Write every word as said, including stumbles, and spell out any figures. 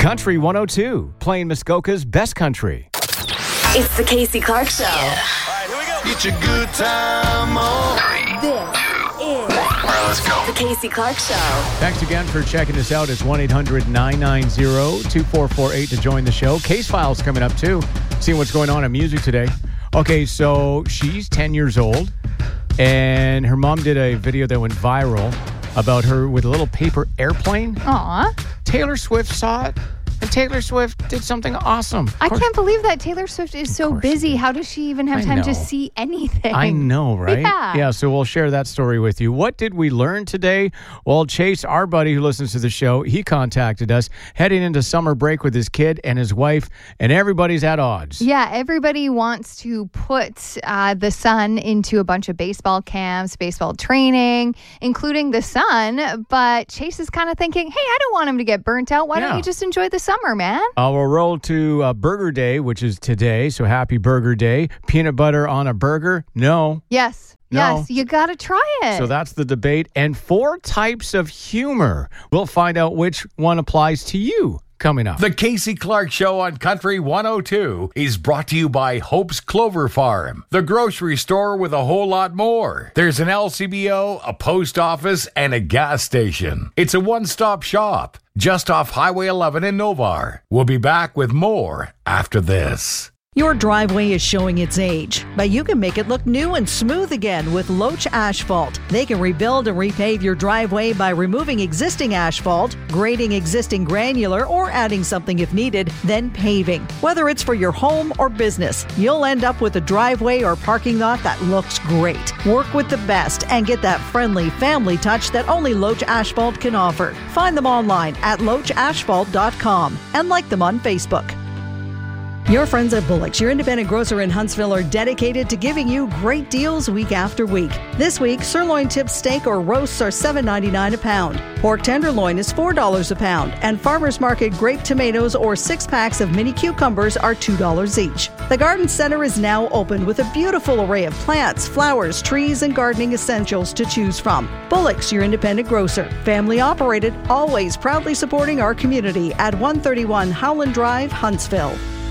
Country one oh two, playing Muskoka's best country. It's the Casey Clark Show. Yeah. All right, here we go. Get your good time on. This is All right, let's go. the Casey Clark Show. Thanks again for checking us out. It's one eight hundred nine nine zero two four four eight to join the show. Case File's coming up, too. Seeing what's going on in music today. Okay, so she's ten years old, and her mom did a video that went viral about her with a little paper airplane. Aw. Taylor Swift saw it, and Taylor Swift did something awesome. I can't believe that Taylor Swift is so busy. How does she even have I time to know. see anything? I know, right? Yeah. Yeah, so we'll share that story with you. What did we learn today? Well, Chase, our buddy who listens to the show, he contacted us heading into summer break with his kid and his wife, and everybody's at odds. Yeah, everybody wants to put uh, the son into a bunch of baseball camps, baseball training, including the son. But Chase is kind of thinking, hey, I don't want him to get burnt out. Why Yeah. don't you just enjoy the summer, man? Uh, we'll roll to uh, Burger Day, which is today, so happy Burger Day. Peanut butter on a burger? No. Yes. No. Yes, you got to try it. So that's the debate. And four types of humor. We'll find out which one applies to you coming up. The Casey Clark Show on Country one oh two is brought to you by Hope's Clover Farm, the grocery store with a whole lot more. There's an L C B O, a post office, and a gas station. It's a one-stop shop just off Highway eleven in Novar. We'll be back with more after this. Your driveway is showing its age, but you can make it look new and smooth again with Loach Asphalt. They can rebuild and repave your driveway by removing existing asphalt, grading existing granular, or adding something if needed, then paving. Whether it's for your home or business, you'll end up with a driveway or parking lot that looks great. Work with the best and get that friendly family touch that only Loach Asphalt can offer. Find them online at loach asphalt dot com and like them on Facebook. Your friends at Bullock's, your independent grocer in Huntsville, are dedicated to giving you great deals week after week. This week, sirloin tip steak or roasts are seven ninety-nine a pound. Pork tenderloin is four dollars a pound. And Farmers Market grape tomatoes or six packs of mini cucumbers are two dollars each. The Garden Center is now open with a beautiful array of plants, flowers, trees, and gardening essentials to choose from. Bullock's, your independent grocer. Family operated, always proudly supporting our community at one thirty-one Howland Drive, Huntsville.